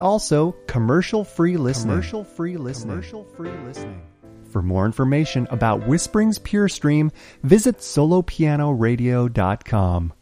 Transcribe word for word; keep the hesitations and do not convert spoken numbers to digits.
Also, commercial-free listening. Commercial-free listening. Commercial-free listening. For more information about Whispering's Pure Stream, visit solo piano radio dot com.